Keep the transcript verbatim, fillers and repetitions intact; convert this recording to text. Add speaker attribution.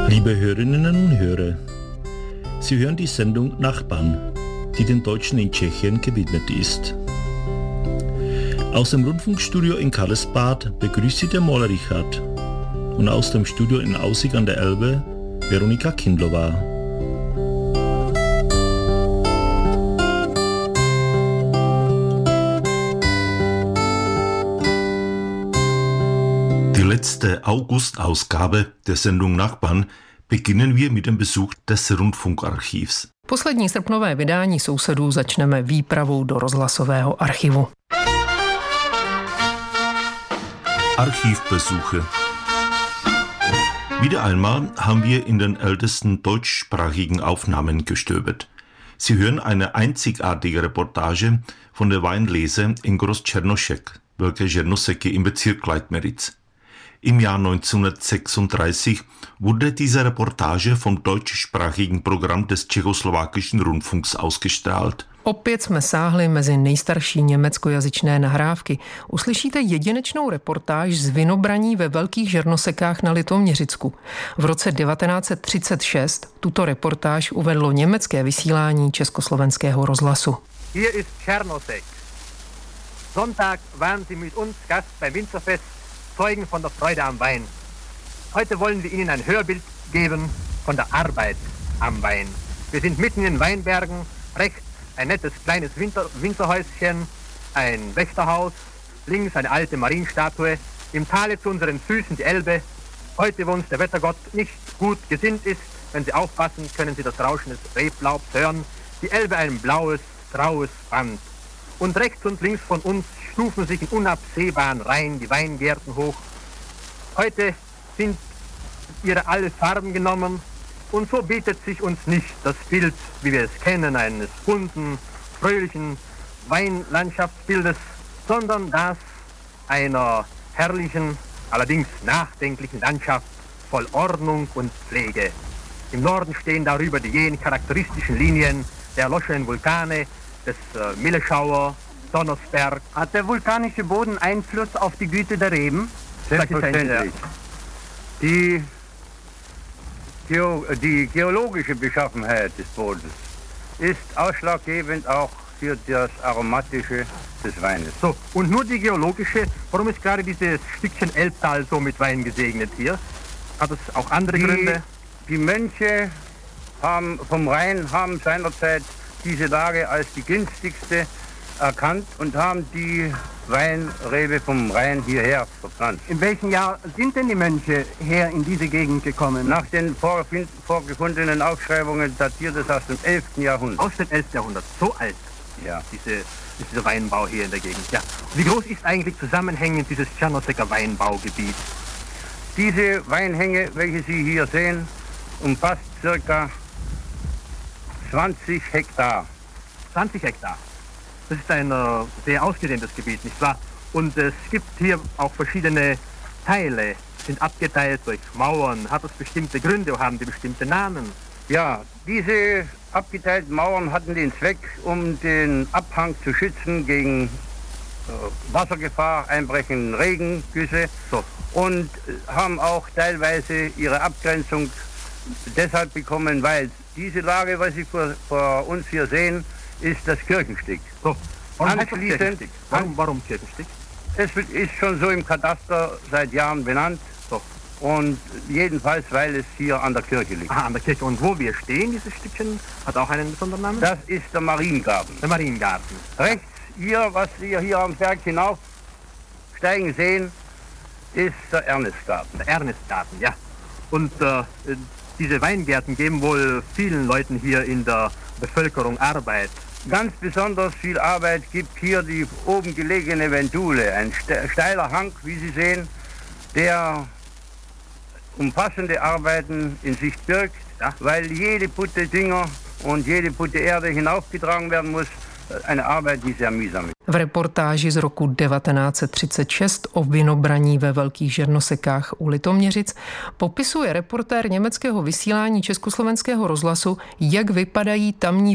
Speaker 1: Liebe Hörerinnen und Hörer, Sie hören die Sendung Nachbarn, die den Deutschen in Tschechien gewidmet ist. Aus dem Rundfunkstudio in Karlsbad begrüßt Sie der Moller Richard und aus dem Studio in Aussig an der Elbe Veronika Kindlova. Die letzte August-Ausgabe der Sendung Nachbarn beginnen wir mit dem Besuch des Rundfunkarchivs.
Speaker 2: Poslední srpnové vydání Sousedů začneme výpravou do rozhlasového archivu.
Speaker 1: Archivbesuche. Wieder einmal haben wir in den ältesten deutschsprachigen Aufnahmen gestöbert. Sie hören eine einzigartige Reportage von der Weinlese in Groß-Czernošek, Velké Černoseky im Bezirk Leitmeritz. Im Jahr neunzehnhundertsechsunddreißig wurde diese Reportage vom deutschsprachigen Programm des tschechoslowakischen Rundfunks ausgestrahlt.
Speaker 2: Opět jsme sáhli mezi nejstarší německojazyčné nahrávky. Uslyšíte jedinečnou reportáž z vinobraní ve Velkých Žernosekách na Litoměřicku. V roce devatenáct set třicet šest tuto reportáž uvedlo německé vysílání Československého rozhlasu.
Speaker 3: Hier ist Černosek. Sonntag waren Sie mit uns Gast beim Winzerfest, Zeugen von der Freude am Wein. Heute wollen wir Ihnen ein Hörbild geben von der Arbeit am Wein. Wir sind mitten in den Weinbergen, rechts ein nettes kleines Winter, Winzerhäuschen, ein Wächterhaus, links eine alte Marienstatue, im Tale zu unseren Füßen die Elbe. Heute, wo uns der Wettergott nicht gut gesinnt ist, wenn Sie aufpassen, können Sie das Rauschen des Reblaubs hören. Die Elbe ein blaues, graues Band. Und rechts und links von uns stufen sich in unabsehbaren Reihen die Weingärten hoch. Heute sind ihre alle Farben genommen und so bietet sich uns nicht das Bild, wie wir es kennen, eines bunten, fröhlichen Weinlandschaftsbildes, sondern das einer herrlichen, allerdings nachdenklichen Landschaft voll Ordnung und Pflege. Im Norden stehen darüber die jenen charakteristischen Linien der erloschenen Vulkane, des äh, Milleschauer, Donnersberg.
Speaker 4: Hat der vulkanische Boden Einfluss auf die Güte der Reben?
Speaker 5: Selbstverständlich. Die, Geo, die geologische Beschaffenheit des Bodens ist ausschlaggebend auch für das Aromatische des Weines.
Speaker 3: So, und nur die geologische, warum ist gerade dieses Stückchen Elbtal so mit Wein gesegnet hier? Hat es auch andere
Speaker 5: die,
Speaker 3: Gründe?
Speaker 5: Die Mönche haben, vom Rhein haben seinerzeit diese Lage als die günstigste erkannt und haben die Weinrebe vom Rhein hierher verpflanzt.
Speaker 4: In welchem Jahr sind denn die Mönche her in diese Gegend gekommen?
Speaker 5: Nach den vorgefundenen Aufschreibungen datiert es aus dem elften Jahrhundert.
Speaker 3: Aus dem elften Jahrhundert, so alt,
Speaker 5: ja.
Speaker 3: Diese, dieser Weinbau hier in der Gegend. Ja. Wie groß ist eigentlich zusammenhängend dieses Černoseker Weinbaugebiet?
Speaker 5: Diese Weinhänge, welche Sie hier sehen, umfasst circa zwanzig Hektar.
Speaker 3: zwanzig Hektar. Das ist ein äh, sehr ausgedehntes Gebiet, nicht wahr? Und es gibt hier auch verschiedene Teile, sind abgeteilt durch Mauern. Hat das bestimmte Gründe, haben die bestimmte Namen?
Speaker 5: Ja, diese abgeteilten Mauern hatten den Zweck, um den Abhang zu schützen gegen äh, Wassergefahr, einbrechenden Regengüsse,
Speaker 3: so.
Speaker 5: Und haben auch teilweise ihre Abgrenzung deshalb bekommen, weil diese Lage, was Sie vor, vor uns hier sehen, ist das Kirchenstück.
Speaker 3: So, warum
Speaker 5: Anschließend,
Speaker 3: Kirchenstück? Warum, warum Kirchenstück?
Speaker 5: Es ist schon so im Kataster seit Jahren benannt.
Speaker 3: So.
Speaker 5: Und jedenfalls, weil es hier an der Kirche liegt.
Speaker 3: Aha, an der Kirche. Und wo wir stehen, dieses Stückchen, hat auch einen besonderen Namen?
Speaker 5: Das ist der Mariengarten.
Speaker 3: Der Mariengarten.
Speaker 5: Rechts hier, was wir hier am Berg hinaufsteigen sehen, ist der Ernestgarten.
Speaker 3: Der Ernestgarten, ja. Und äh, diese Weingärten geben wohl vielen Leuten hier in der Bevölkerung Arbeit.
Speaker 5: Ganz besonders viel Arbeit gibt hier die oben gelegene Ventule, ein steiler Hang, wie Sie sehen, der umfassende Arbeiten in sich birgt, ja, weil jede Putte Dünger und jede Putte Erde hinaufgetragen werden muss. Eine Arbeit, die sehr mühsam ist.
Speaker 2: V reportáži z roku devatenáct set třicet šest o vinobraní ve Velkých Žernosekách u Litoměřic popisuje reportér německého vysílání Československého rozhlasu, jak vypadají tamní